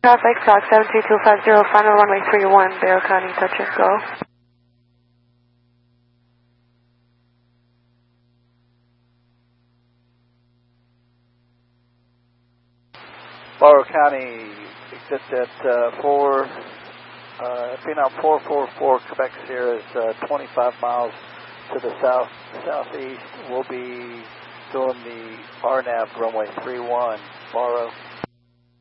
Traffic, Fox 73250, final runway 31, Barrow County, touch and go. Barrow County, exit at Phenom 444, Quebec Sierra is 25 miles to the southeast. We'll be doing the RNAV runway 31, Barrow.